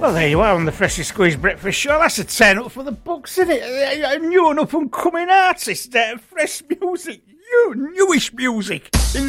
Well, there you are on the Freshly Squeezed Breakfast Show. That's a turn up for the books, isn't it? A new and up-and-coming artist, fresh music, newish music.